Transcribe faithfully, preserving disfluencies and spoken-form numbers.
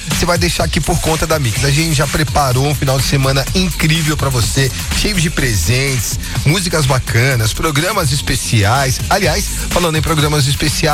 você vai deixar aqui por conta da Mix. A gente já preparou um final de semana incrível pra você, cheio de presentes, músicas bacanas, programas especiais. Aliás, falando em programas especiais,